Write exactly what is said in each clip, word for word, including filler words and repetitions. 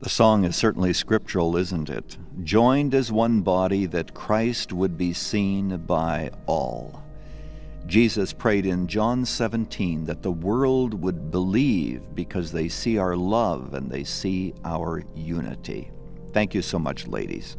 The song is certainly scriptural, isn't it? Joined as one body that Christ would be seen by all. Jesus prayed in John seventeen that the world would believe because they see our love and they see our unity. Thank you so much, ladies.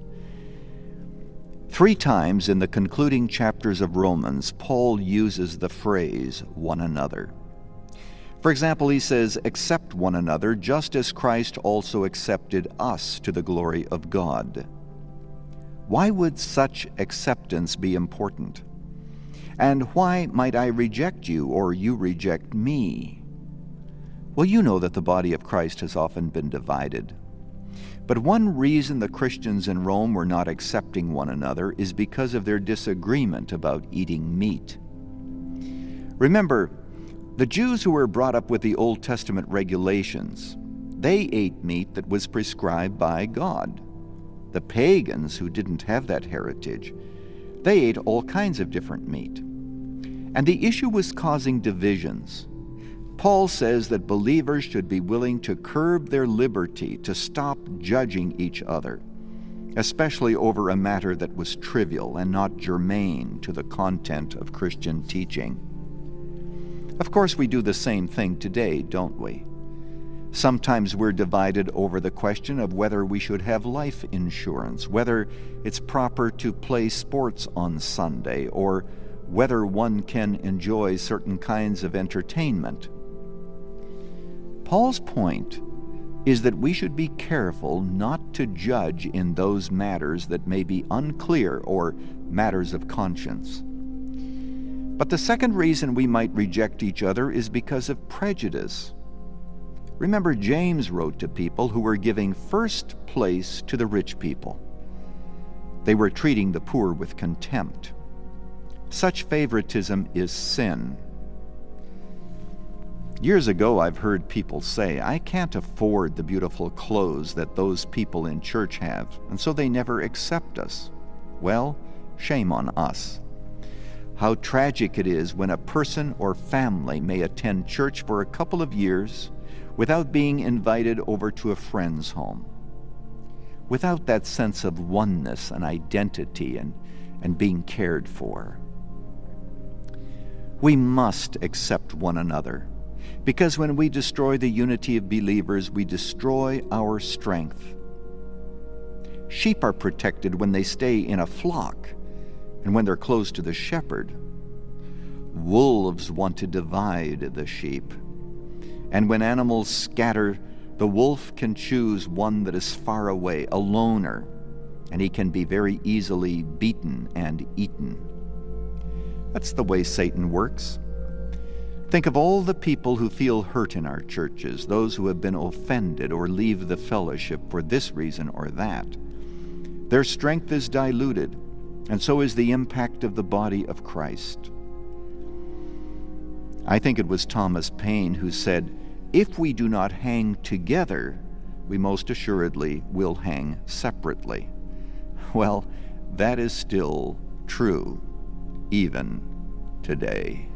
Three times in the concluding chapters of Romans, Paul uses the phrase, one another. For example, he says, accept one another just as Christ also accepted us to the glory of God. Why would such acceptance be important? And why might I reject you or you reject me? Well, you know that the body of Christ has often been divided. But one reason the Christians in Rome were not accepting one another is because of their disagreement about eating meat. Remember, the Jews who were brought up with the Old Testament regulations, they ate meat that was prescribed by God. The pagans who didn't have that heritage, they ate all kinds of different meat. And the issue was causing divisions. Paul says that believers should be willing to curb their liberty, to stop judging each other, especially over a matter that was trivial and not germane to the content of Christian teaching. Of course, we do the same thing today, don't we? Sometimes we're divided over the question of whether we should have life insurance, whether it's proper to play sports on Sunday, or whether one can enjoy certain kinds of entertainment. Paul's point is that we should be careful not to judge in those matters that may be unclear or matters of conscience. But the second reason we might reject each other is because of prejudice. Remember, James wrote to people who were giving first place to the rich people. They were treating the poor with contempt. Such favoritism is sin. Years ago, I've heard people say, I can't afford the beautiful clothes that those people in church have, and so they never accept us. Well, shame on us. How tragic it is when a person or family may attend church for a couple of years without being invited over to a friend's home, without that sense of oneness and identity and, and being cared for. We must accept one another, because when we destroy the unity of believers, we destroy our strength. Sheep are protected when they stay in a flock and when they're close to the shepherd. Wolves want to divide the sheep. And when animals scatter, the wolf can choose one that is far away, a loner, and he can be very easily beaten and eaten. That's the way Satan works. Think of all the people who feel hurt in our churches, those who have been offended or leave the fellowship for this reason or that. Their strength is diluted, and so is the impact of the body of Christ. I think it was Thomas Paine who said, if we do not hang together, we most assuredly will hang separately. Well, that is still true, even today.